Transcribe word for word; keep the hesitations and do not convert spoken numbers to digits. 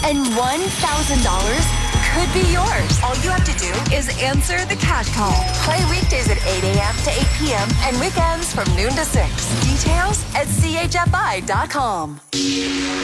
And one thousand dollars could be yours. All you have to do is answer the cash call. Play weekdays at eight a.m. to eight p.m. and weekends from noon to six. Details at C H F I dot com.